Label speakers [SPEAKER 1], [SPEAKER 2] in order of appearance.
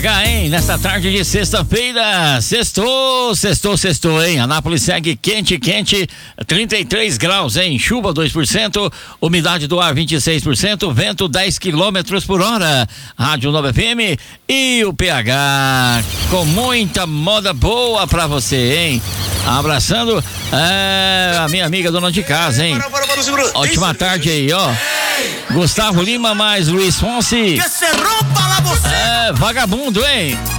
[SPEAKER 1] PH, hein? Nesta tarde de sexta-feira, sextou, hein? Anápolis segue quente, 33 graus, hein? Chuva 2%, umidade do ar 26%, vento 10 km por hora. Rádio Nova FM e o PH com muita moda boa pra você, hein? Abraçando a minha amiga dona de casa, hein? Ótima tarde aí, ó. Gustavo Lima mais Luiz Fonsi. Vagabundo, hein?